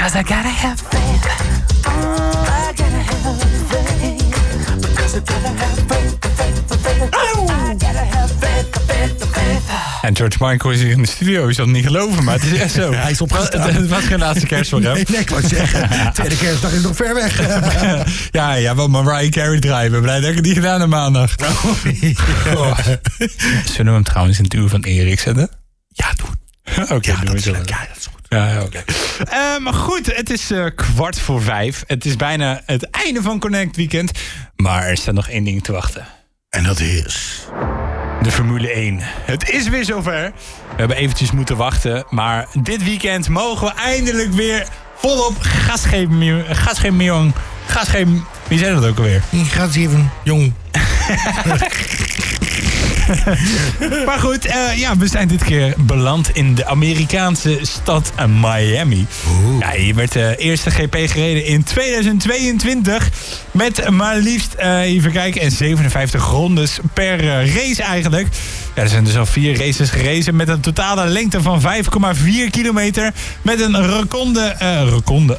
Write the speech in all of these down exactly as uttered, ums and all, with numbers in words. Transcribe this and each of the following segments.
'Cause I gotta have faith. Oh, I gotta have faith. Because I gotta have faith, faith, faith. Oh, I gotta have faith, faith, faith. En George Michael is hier in de studio. Je zal het niet geloven, maar het is echt zo. Hij is opgestaan. Het, het was geen laatste kerst voor hem. Nee, nee, ik wou zeggen. Tweede kerstdag is nog ver weg. ja, ja, wel Mariah Carey draaien. Ben blij dat ik het niet gedaan heb maandag. Oh, ja. oh. Zullen we hem trouwens in het uur van Erik zetten? Ja, doe. Oké, okay, ja, doen dat we is zo. leuk. Ja, dat is goed. Ja, oké. Okay. Uh, maar goed, het is uh, kwart voor vijf. Het is bijna het einde van Connect Weekend. Maar er staat nog één ding te wachten. En dat is... de Formule één. Het is weer zover. We hebben eventjes moeten wachten. Maar dit weekend mogen we eindelijk weer volop gas geven. Gas geven, jong. Gas geven. Wie zei dat ook alweer? Gas geven, jong. Maar goed, uh, ja, we zijn dit keer beland in de Amerikaanse stad Miami. Ja, hier werd de eerste G P gereden in tweeduizend tweeëntwintig. Met maar liefst, uh, even kijken, zevenenvijftig rondes per uh, race eigenlijk. Ja, er zijn dus al vier races gereden met een totale lengte van vijf komma vier kilometer. Met een reconde, uh, reconde,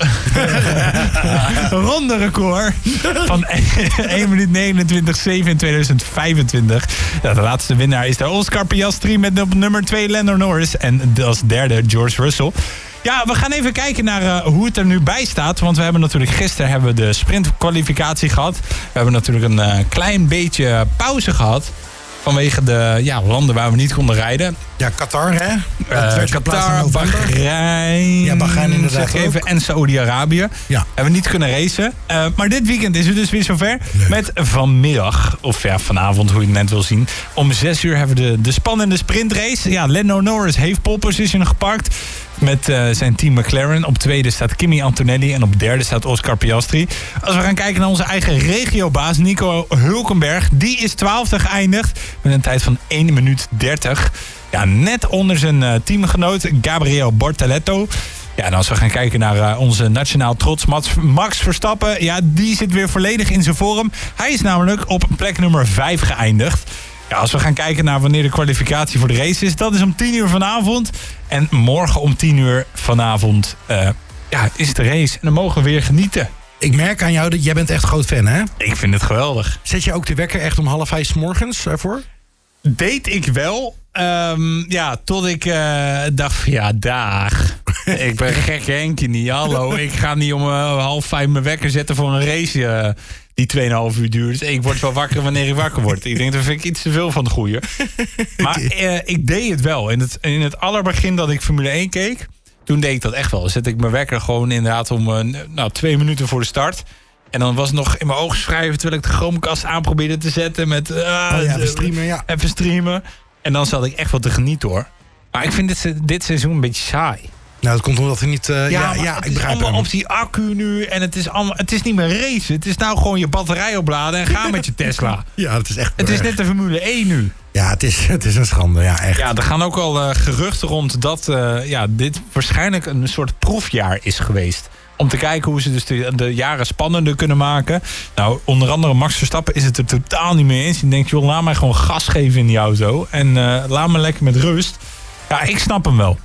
ronde record van één minuut negenentwintig zeven in tweeduizend vijfentwintig. Ja, de laatste winnaar is de Oscar Piastri met op nummer twee Lando Norris. En als derde George Russell. Ja, we gaan even kijken naar uh, hoe het er nu bij staat. Want we hebben natuurlijk gisteren hebben we de sprintkwalificatie gehad. We hebben natuurlijk een uh, klein beetje pauze gehad. Vanwege de ja, landen waar we niet konden rijden. Ja, Qatar, hè? Uh, Qatar, Bahrein, ja, Bahrein inderdaad zeg even, en Saoedi-Arabië. Ja. Hebben we niet kunnen racen. Uh, maar dit weekend is het dus weer zover. Leuk. Met vanmiddag, of ja, vanavond, hoe je het net wil zien. Om zes uur hebben we de, de spannende sprintrace. Ja, Lando Norris heeft pole position gepakt. Met uh, zijn team McLaren. Op tweede staat Kimi Antonelli. En op derde staat Oscar Piastri. Als we gaan kijken naar onze eigen regiobaas Nico Hulkenberg. Die is twaalfde geëindigd. Met een tijd van één minuut dertig. Ja, net onder zijn uh, teamgenoot Gabriel Bortoleto. Ja, en als we gaan kijken naar uh, onze nationaal trots Max, Max Verstappen. Ja, die zit weer volledig in zijn vorm. Hij is namelijk op plek nummer vijf geëindigd. Ja, als we gaan kijken naar wanneer de kwalificatie voor de race is, dat is om tien uur vanavond. En morgen om tien uur vanavond uh, ja, is de race. En dan mogen we weer genieten. Ik merk aan jou dat jij bent echt groot fan, hè? Ik vind het geweldig. Zet je ook de wekker echt om half vijf 's morgens ervoor? Deed ik wel. Um, ja, tot ik uh, dacht van ja, dag. Ik ben gek Henkje niet. Hallo, ik ga niet om uh, half vijf mijn wekker zetten voor een race uh, die tweeënhalf uur duurt. Ik word wel wakker wanneer ik wakker word. Ik denk, dat vind ik iets te veel van het goede. Maar uh, ik deed het wel. In het, in het allerbegin dat ik Formule één keek, toen deed ik dat echt wel. Dan zette ik mijn wekker gewoon inderdaad om uh, nou, twee minuten voor de start. En dan was het nog in mijn ogen schrijven terwijl ik de Chromecast aan probeerde te zetten met uh, oh ja, even streamen, ja. Even streamen. En dan zat ik echt wel te genieten, hoor. Maar ik vind dit, dit seizoen een beetje saai. Nou, dat komt omdat hij niet... Uh, ja, ja, ja, het ik begrijp is allemaal hem. op die accu nu. En het is, allemaal, het is niet meer racen. Het is nou gewoon je batterij opladen en ga met je Tesla. Ja, dat is echt... Het is net de Formule één nu. Ja, het is, het is een schande, ja, echt. Ja, er gaan ook al uh, geruchten rond dat uh, ja, dit waarschijnlijk een soort proefjaar is geweest. Om te kijken hoe ze dus de, de jaren spannender kunnen maken. Nou, onder andere Max Verstappen is het er totaal niet mee eens. Die denkt, joh, laat mij gewoon gas geven in die auto. En uh, laat me lekker met rust. Ja, ik snap hem wel.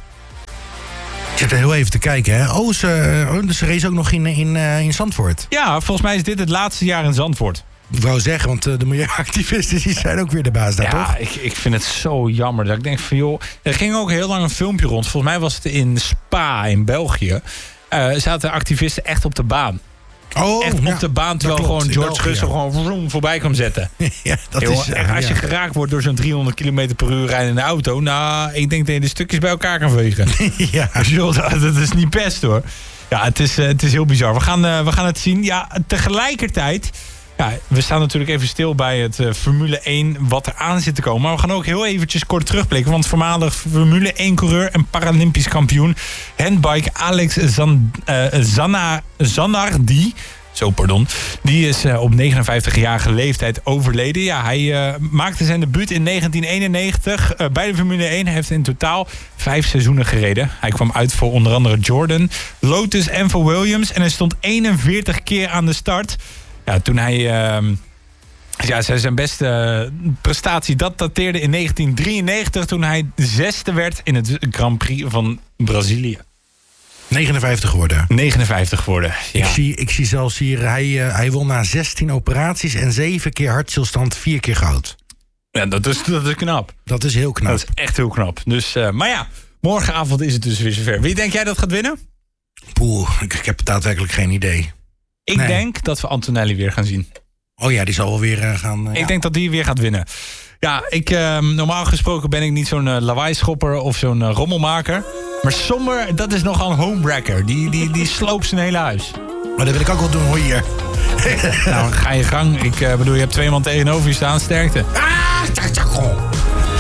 Ik zit er heel even te kijken, hè. Oh, ze, oh, ze race ook nog in, in, uh, in Zandvoort. Ja, volgens mij is dit het laatste jaar in Zandvoort. Ik wou zeggen, want uh, de milieuactivisten die zijn ook weer de baas daar, ja, toch? Ja, ik, ik vind het zo jammer. Dat ik denk van, joh, er ging ook heel lang een filmpje rond. Volgens mij was het in Spa in België. Uh, zaten activisten echt op de baan. Oh, echt ja, op de baan, terwijl klopt, gewoon George België, Russell ja. gewoon vroom, voorbij kwam zetten. Ja, dat Yo, is... echt, als je ja. geraakt wordt door zo'n driehonderd kilometer per uur rijdende auto, nou, ik denk dat je de stukjes bij elkaar kan vegen. Ja. Yo, dat, dat is niet best, hoor. Ja, het is, uh, het is heel bizar. We gaan, uh, we gaan het zien. Ja, tegelijkertijd... Ja, we staan natuurlijk even stil bij het uh, Formule één wat er aan zit te komen. Maar we gaan ook heel eventjes kort terugblikken. Want voormalig Formule één-coureur en Paralympisch kampioen handbike Alex Zan, uh, Zanna, Zanardi... Zo, pardon. Die is uh, op negenenvijftigjarige leeftijd overleden. Ja, hij uh, maakte zijn debuut in negentien eenennegentig uh, bij de Formule één. Hij heeft in totaal vijf seizoenen gereden. Hij kwam uit voor onder andere Jordan, Lotus en voor Williams. En hij stond eenenveertig keer aan de start. Ja, toen hij... Uh, ja, zijn beste uh, prestatie, dat dateerde in negentien drieënnegentig... toen hij zesde werd in het Grand Prix van Brazilië. negenenvijftig geworden. negenenvijftig geworden, ja. Ik zie, ik zie zelfs hier, hij, uh, hij won na zestien operaties en zeven keer hartstilstand, vier keer goud. Ja, dat is, dat is knap. Dat is heel knap. Dat is echt heel knap. Dus, uh, maar ja, morgenavond is het dus weer zover. Wie denk jij dat gaat winnen? Poeh, ik, ik heb daadwerkelijk geen idee. Ik nee. denk dat we Antonelli weer gaan zien. Oh ja, die zal wel weer uh, gaan... Uh, ik ja. denk dat die weer gaat winnen. Ja, ik, uh, normaal gesproken ben ik niet zo'n uh, lawaaischopper of zo'n uh, rommelmaker. Maar Sommer, dat is nogal een homewrecker. Die, die, die sloopt zijn hele huis. Maar dat wil ik ook wel doen, hoor, hier. Nou, ga je gang. Ik uh, bedoel, je hebt twee man tegenover je staan. Sterkte. Ah,